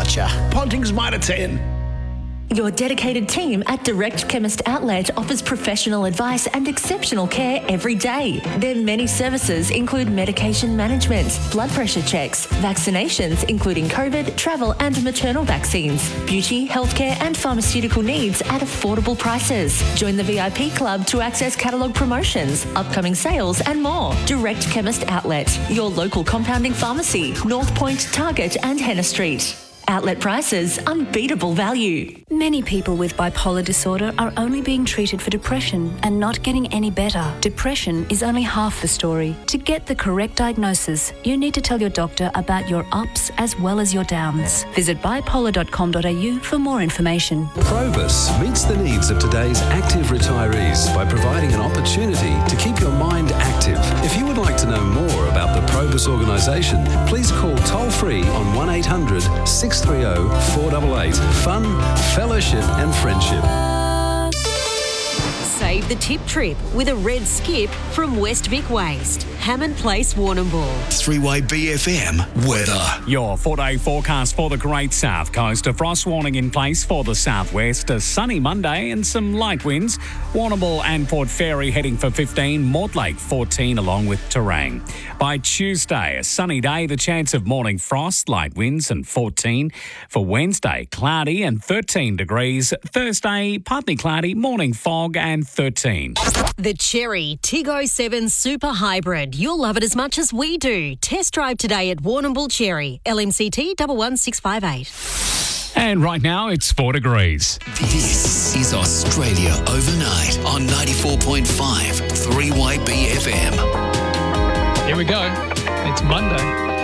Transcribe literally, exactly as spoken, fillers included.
Getcha. Ponting's Mitre ten. Your dedicated team at Direct Chemist Outlet offers professional advice and exceptional care every day. Their many services include medication management, blood pressure checks, vaccinations including COVID, travel and maternal vaccines, beauty, healthcare and pharmaceutical needs at affordable prices. Join the V I P club to access catalogue promotions, upcoming sales and more. Direct Chemist Outlet, your local compounding pharmacy, North Point, Target and Henna Street. Outlet prices, unbeatable value. Many people with bipolar disorder are only being treated for depression and not getting any better. Depression is only half the story. To get the correct diagnosis, you need to tell your doctor about your ups as well as your downs. Visit bipolar dot com dot a u for more information. Probus meets the needs of today's active retirees by providing an opportunity to keep your mind active. If you would like to know more about the Probus organisation, please call toll-free on one eight hundred six three zero four eight eight. Fun, fellowship and friendship. Save the tip trip with a red skip from West Vic Waste. Hammond Place, Warrnambool. three Y B F M weather. Your four-day forecast for the Great South Coast. A frost warning in place for the southwest. A sunny Monday and some light winds. Warrnambool and Port Fairy heading for fifteen. Mortlake fourteen along with Terang. By Tuesday, a sunny day. The chance of morning frost, light winds and fourteen. For Wednesday, cloudy and thirteen degrees. Thursday, partly cloudy, morning fog and thirteen. The Cherry Tiggo seven Super Hybrid. You'll love it as much as we do. Test drive today at Warrnambool Cherry. L M C T one one six five eight. And right now it's four degrees. This is Australia Overnight on ninety-four point five three Y B F M. Here we go. It's Monday.